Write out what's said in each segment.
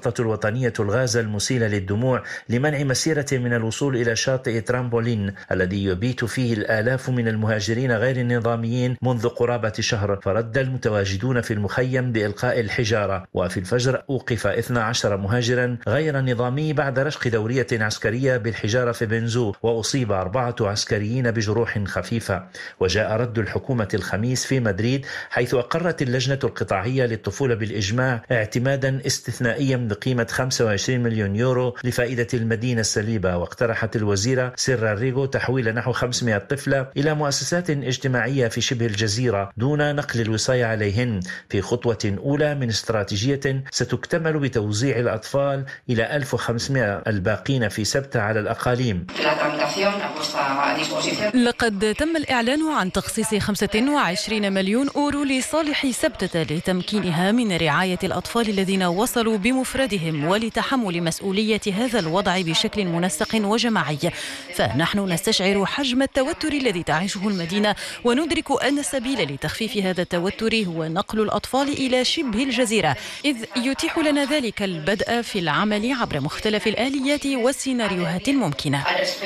الشرطة الوطنية الغاز المسيل للدموع لمنع مسيرة من الوصول إلى شاطئ ترامبولين الذي يبيت فيه الآلاف من المهاجرين غير النظاميين منذ قرابة شهر، فرد المتواجدون في المخيم بإلقاء الحجارة. وفي الفجر أوقف 12 مهاجرا غير نظامي بعد رشق دورية عسكرية بالحجارة في بنزو، وأصيب 4 عسكريين بجروح خفيفة. وجاء رد الحكومة الخميس في مدريد، حيث أقرت اللجنة القطاعية للطفولة بالإجماع اعتمادا استثنائيا بقيمة 25 مليون يورو لفائدة المدينة السليبة. واقترحت الوزيرة سيرا ريغو تحويل نحو 500 طفلة إلى مؤسسات اجتماعية في شبه الجزيرة دون نقل الوصاية عليهن، في خطوة أولى من استراتيجية ستكتمل بتوزيع الأطفال إلى 1500 الباقين في سبتة على الأقاليم. لقد تم الإعلان عن تخصيص 25 مليون أورو لصالح سبتة لتمكينها من رعاية الأطفال الذين وصلوا بمفردهم ولتحمل مسؤولية هذا الوضع بشكل منسق وجماعي. فنحن نستشعر حجم التوتر الذي تعيشه المدينة، وندرك أن السبيل لتخفيف هذا التوتر هو نقل الأطفال إلى شبه الجزيرة، إذ يتيح لنا ذلك البدء في العمل عبر مختلف الآليات والسيناريوهات الممكنة.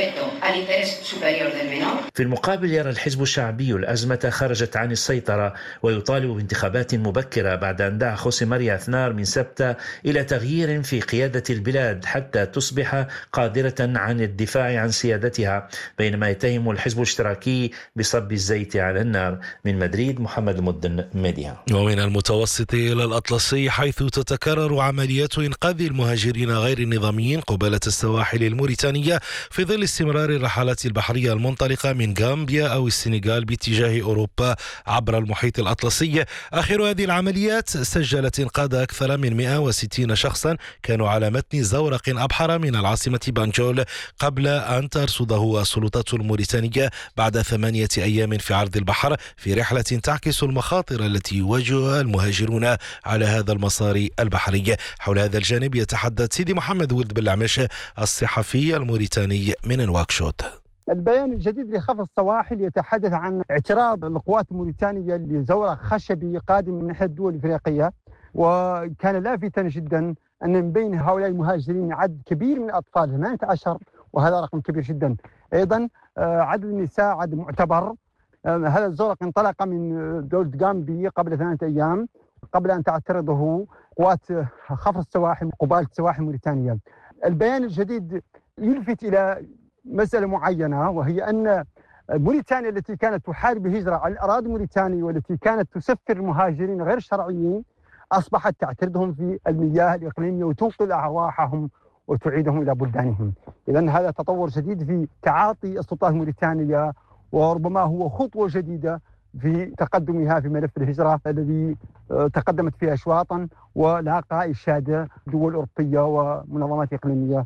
في المقابل يرى الحزب الشعبي الأزمة خرجت عن السيطرة، ويطالب بانتخابات مبكرة بعد أن دعا خوسي ماريا أثنار من سبتة إلى تغيير في قيادة البلاد حتى تصبح قادرة عن الدفاع عن سيادتها، بينما يتهم الحزب الاشتراكي بصب الزيت على النار. من مدريد محمد المدن، ميديا. ومن المتوسط إلى الأطلسي، حيث تتكرر عمليات إنقاذ المهاجرين غير النظاميين قبالة السواحل الموريتانية في ظل استمرار الرحلات البحرية المنطلقة من غامبيا أو السنغال باتجاه أوروبا عبر المحيط الأطلسي. آخر هذه العمليات سجلت إنقاذ أكثر من 160 شخصا كانوا على متن زورق أبحر من العاصمة بانجول قبل أن ترصده السلطات الموريتانية بعد 8 أيام في عرض البحر، في رحلة تعكس المخاطر التي يواجهها المهاجرون على هذا المسار البحري. حول هذا الجانب يتحدث سيدي محمد ولد بالعمش الصحفي الموريتاني من نواكشوط. البيان الجديد لخفض السواحل يتحدث عن اعتراض القوات الموريتانية لزورق خشبي قادم من أحد الدول الإفريقية، وكان لافتا جدا أن من بين هؤلاء المهاجرين عدد كبير من الأطفال 18، وهذا رقم كبير جدا. أيضا عدد النساء عدد معتبر. هذا الزورق انطلق من دولة غامبيا قبل 8 أيام قبل أن تعترضه قوات خفض السواحل قبالة سواحل موريتانيا. البيان الجديد يلفت إلى مسألة معينة، وهي أن موريتانيا التي كانت تحارب الهجرة على الأراضي الموريتانية والتي كانت تسفر المهاجرين غير الشرعيين أصبحت تعترضهم في المياه الإقليمية وتنقل أرواحهم وتعيدهم إلى بلدانهم. إذن هذا تطور جديد في تعاطي السلطات الموريتانية، وربما هو خطوة جديدة في تقدمها في ملف الهجرة الذي تقدمت فيه أشواطا ولاقى إشادة دول أوروبية ومنظمات إقليمية.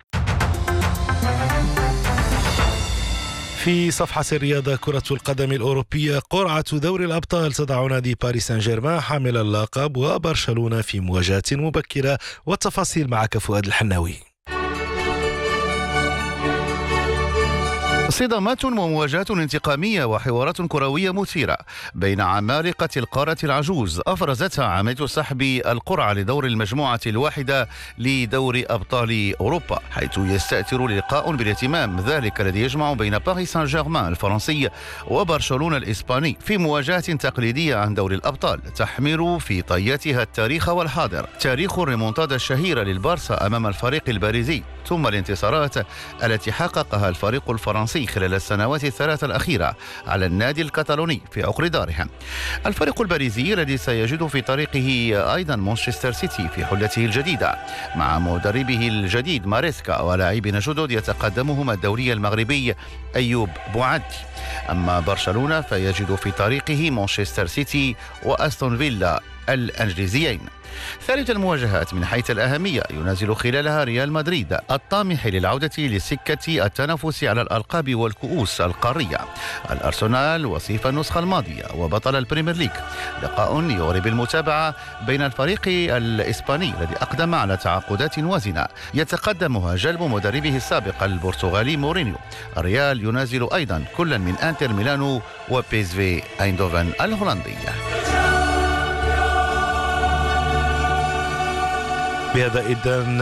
في صفحة الرياضة، كرة القدم الأوروبية، قرعة دوري الأبطال تضع نادي باريس سان جيرمان حامل اللقب وبرشلونة في مواجهة مبكرة، والتفاصيل معك فؤاد الحناوي. صدامات ومواجهات انتقامية وحوارات كروية مثيرة بين عمالقة القارة العجوز أفرزتها عملية سحب القرعة لدور المجموعة الواحدة لدوري أبطال أوروبا، حيث يستأثر لقاء بالاهتمام ذلك الذي يجمع بين باريس سان جيرمان الفرنسي وبرشلونة الإسباني في مواجهة تقليدية عن دوري الأبطال تحمل في طياتها التاريخ والحاضر. تاريخ الريمونتادا الشهيرة للبارسا أمام الفريق الباريزي، ثم الانتصارات التي حققها الفريق الفرنسي خلال السنوات الثلاث الأخيرة على النادي الكتالوني في عقر دارهم. الفريق الباريزي الذي سيجد في طريقه أيضا مانشستر سيتي في حلته الجديدة مع مدربه الجديد ماريسكا ولاعبين جدد يتقدمهم الدوري المغربي أيوب بوعدي. أما برشلونة فيجد في طريقه مانشستر سيتي وأستون فيلا الإنجليزيين. ثالث المواجهات من حيث الأهمية ينازل خلالها ريال مدريد الطامح للعودة لسكة التنافس على الألقاب والكؤوس القارية الأرسنال وصيف النسخة الماضية وبطل البريمير ليج. لقاء يغري المتابعة بين الفريق الإسباني الذي أقدم على تعاقدات وازنة يتقدمها جلب مدربه السابق البرتغالي مورينيو. الريال ينازل أيضا كل من أنتر ميلانو وبيس في أيندوفن الهولندية. بهذا إذن